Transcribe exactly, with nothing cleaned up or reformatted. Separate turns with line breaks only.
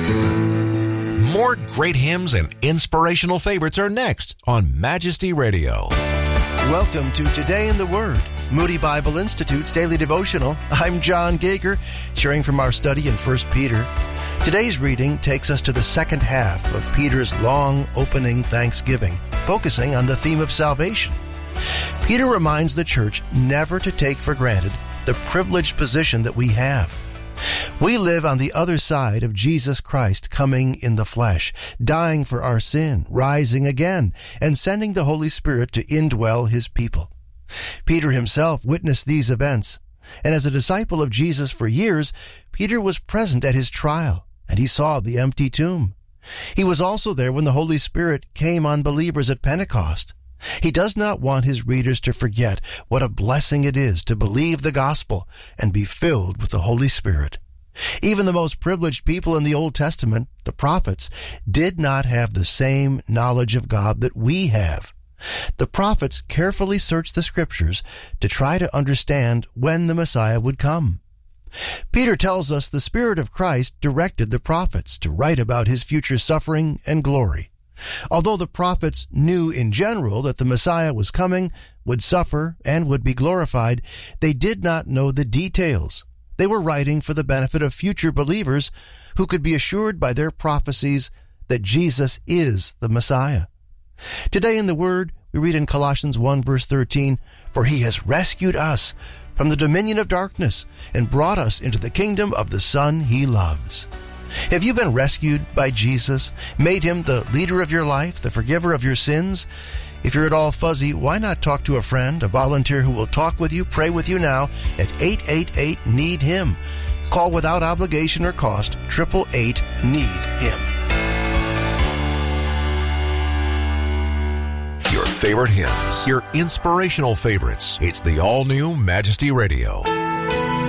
More great hymns and inspirational favorites are next on Majesty Radio.
Welcome to Today in the Word, Moody Bible Institute's daily devotional. I'm John Gager, sharing from our study in First Peter. Today's reading takes us to the second half of Peter's long opening thanksgiving, focusing on the theme of salvation. Peter reminds the church never to take for granted the privileged position that we have. We live on the other side of Jesus Christ coming in the flesh, dying for our sin, rising again, and sending the Holy Spirit to indwell his people. Peter himself witnessed these events, and as a disciple of Jesus for years, Peter was present at his trial, and he saw the empty tomb. He was also there when the Holy Spirit came on believers at Pentecost. He does not want his readers to forget what a blessing it is to believe the gospel and be filled with the Holy Spirit. Even the most privileged people in the Old Testament, the prophets, did not have the same knowledge of God that we have. The prophets carefully searched the scriptures to try to understand when the Messiah would come. Peter tells us the Spirit of Christ directed the prophets to write about his future suffering and glory. Although the prophets knew in general that the Messiah was coming, would suffer, and would be glorified, they did not know the details. They were writing for the benefit of future believers who could be assured by their prophecies that Jesus is the Messiah. Today in the Word, we read in Colossians one verse thirteen, "For he has rescued us from the dominion of darkness and brought us into the kingdom of the Son he loves." Have you been rescued by Jesus, made him the leader of your life, the forgiver of your sins? If you're at all fuzzy, why not talk to a friend, a volunteer who will talk with you, pray with you now at eight eight eight, need him. Call without obligation or cost, eight eight eight, need him.
Your favorite hymns, your inspirational favorites. It's the all-new Majesty Radio.